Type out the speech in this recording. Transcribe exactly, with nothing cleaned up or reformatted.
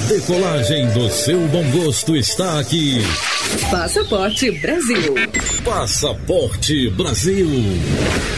decolagem do seu bom gosto está aqui. Passaporte Brasil. Passaporte Brasil.